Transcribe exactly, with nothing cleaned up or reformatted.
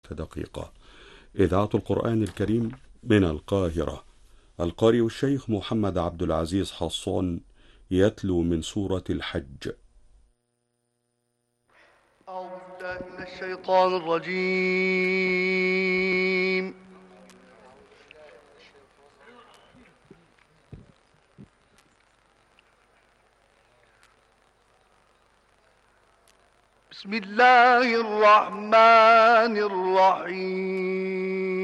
دقيقة. إذاعة القرآن الكريم من القاهرة. القارئ الشيخ محمد عبد العزيز حصان يتلو من سورة الحج. أعوذ بالله من الشيطان الرجيم. بسم الله الرحمن الرحيم.